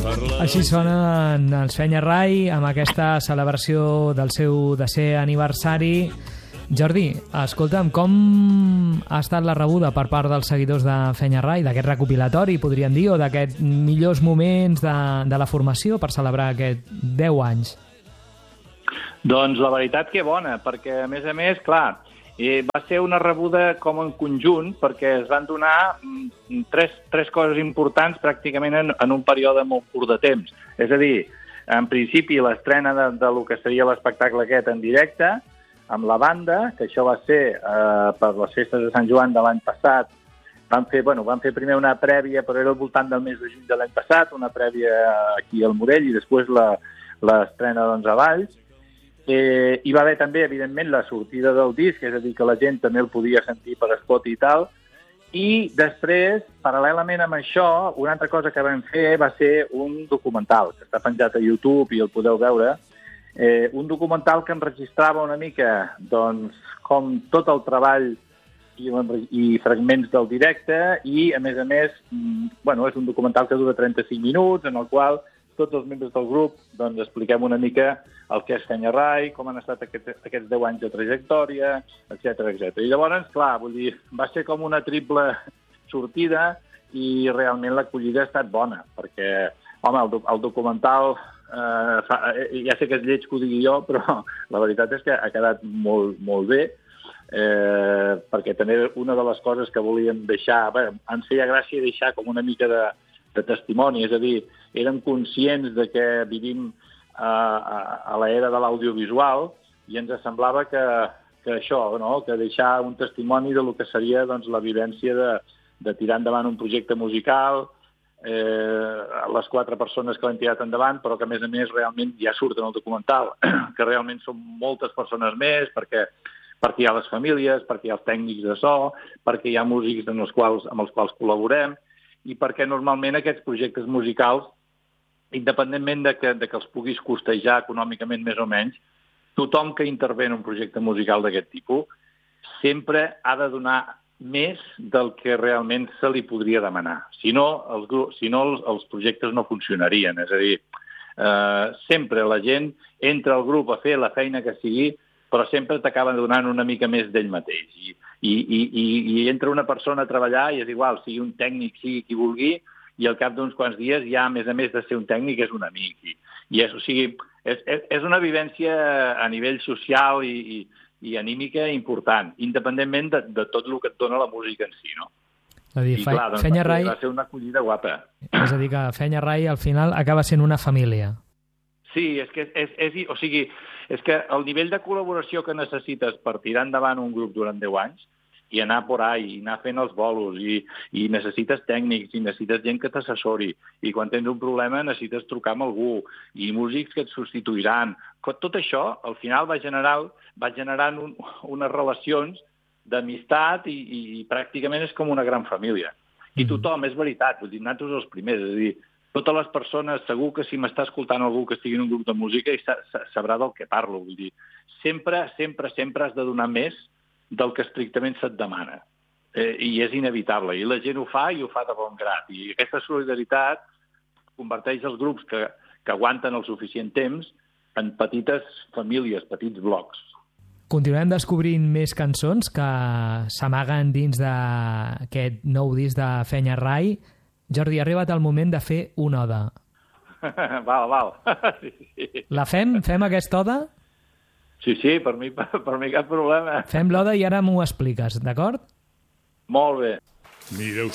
Així sonen els Fenya Rai amb aquesta celebració del seu 10è aniversari. Jordi, escolta'm, com ha estat la rebuda per part dels seguidors de Fenya Rai, d'aquest recopilatori, podríem dir, o d'aquests millors moments de la formació per celebrar aquests 10 anys? Doncs la veritat que bona, perquè a més, clar, va ser una rebuda com en conjunt, perquè es van donar tres coses importants pràcticament en un període molt curt de temps. És a dir, en principi l'estrena de lo que seria l'espectacle aquest en directe, amb la banda, que això va ser per les festes de Sant Joan de l'any passat. Van fer primer una prèvia, però era al voltant del mes de juny de l'any passat, una prèvia aquí al Morell, i després l'estrena a Valls. Hi va haver també, evidentment, la sortida del disc, és a dir, que la gent també el podia sentir per Spotify i tal. I després, paral·lelament amb això, una altra cosa que vam fer va ser un documental, que està penjat a YouTube i el podeu veure, un documental que enregistrava una mica doncs, com tot el treball i fragments del directe i, a més, és un documental que dura 35 minuts, en el qual tots els membres del grup doncs, expliquem una mica el que és Fenya Rai, com han estat aquests 10 anys de trajectòria, etc. I llavors, clar, va ser com una triple sortida i realment l'acollida ha estat bona, perquè, home, el documental... ja sé que és lleig que ho digui jo, però la veritat és que ha quedat molt bé, perquè també una de les coses que volíem deixar, ens feia gràcia deixar com una mica de testimoni, és a dir, érem conscients de que vivim a l'era de l'audiovisual i ens semblava que això, no? Que deixar un testimoni de lo que seria doncs, la vivència de tirar endavant un projecte musical, les 4 persones que l'han tirat endavant, però que a més realment ja surten al documental, que realment són moltes persones més, perquè hi ha les famílies, perquè hi ha els tècnics de so, perquè hi ha músics amb els quals col·laborem, i perquè normalment aquests projectes musicals, independentment de que els puguis costejar econòmicament més o menys, tothom que intervé en un projecte musical d'aquest tipus sempre ha de donar més del que realment se li podria demanar. Si no, els projectes no funcionarien. És a dir, sempre la gent entra al grup a fer la feina que sigui, però sempre t'acaba donant una mica més d'ell mateix. I entra una persona a treballar i és igual, sigui un tècnic, sigui qui vulgui, i al cap d'uns quants dies ja, a més de ser un tècnic, és un amic. És una vivència a nivell social i anímica important, independentment de tot el que et dona la música en si, no? És a dir, Fenya Rai... Va ser una acollida guapa. És a dir, que Fenya Rai al final acaba sent una família. Sí, és que el nivell de col·laboració que necessites per tirar endavant un grup durant 10 anys i anar por ahí, i anar fent els bolos, i necessites tècnics, i necessites gent que t'assessori, i quan tens un problema necessites trucar amb algú, i músics que et substituiran. Tot això, al final, va generant unes relacions d'amistat i pràcticament és com una gran família. I tothom, és veritat, nosaltres els primers, és a dir, totes les persones, segur que si m'està escoltant algú que estigui en un grup de música i sabrà del que parlo, vull dir, sempre has de donar més del que estrictament se't demana. I és inevitable. I la gent ho fa i ho fa de bon grat. I aquesta solidaritat converteix els grups que aguanten el suficient temps en petites famílies, petits blocs. Continuem descobrint més cançons que s'amaguen dins d'aquest nou disc de Fenya Rai. Jordi, ha arribat el moment de fer una oda. Val. Sí. La fem? Fem aquesta oda? Sí, per mi cap problema. Fem l'oda i ara m'ho expliques, d'acord? Molt bé. Mireu